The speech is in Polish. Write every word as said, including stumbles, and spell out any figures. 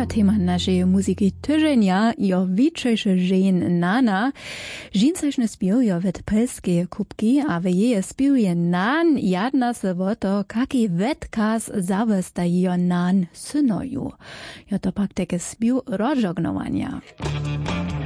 tema naszej muzyki tyżenia jo wiczejsze żen nana. Żincaśne spił jo wet pelskie kubki, a w jej spił je nan jadna se o to, kaki wetkas zawesta jo nan synoju. Jo to pak takie spił rozżognowania.